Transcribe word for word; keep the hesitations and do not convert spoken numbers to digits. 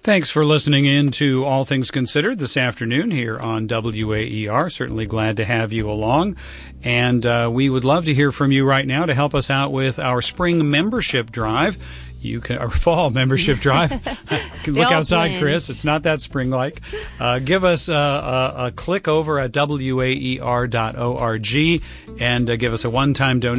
Thanks for listening in to All Things Considered this afternoon here on W A E R. Certainly glad to have you along. And uh, we would love to hear from you right now to help us out with our spring membership drive. You can, our fall membership drive. Look outside, planned. Chris. It's not that spring-like. Uh, give us a, a, a click over at W A E R dot org and uh, give us a one-time donation.